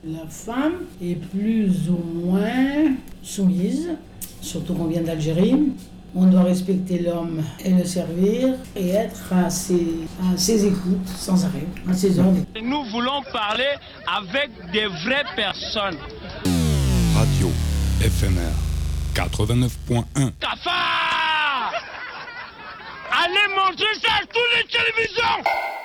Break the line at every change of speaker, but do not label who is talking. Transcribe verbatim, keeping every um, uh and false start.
La femme est plus ou moins soumise, surtout qu'on vient d'Algérie. On doit respecter l'homme et le servir et être à ses, à ses écoutes sans arrêt, à ses ordres.
Nous voulons parler avec des vraies personnes.
Radio éphémère quatre-vingt-neuf point un.
Cafard! Allez manger ça à toutes les télévisions!